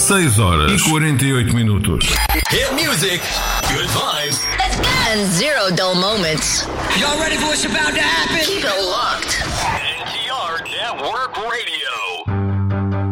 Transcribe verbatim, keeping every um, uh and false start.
dezasseis horas e quarenta e oito minutos. Hit music, good vibes, and zero dull moments. Y'all ready for what's about to happen? Keep it locked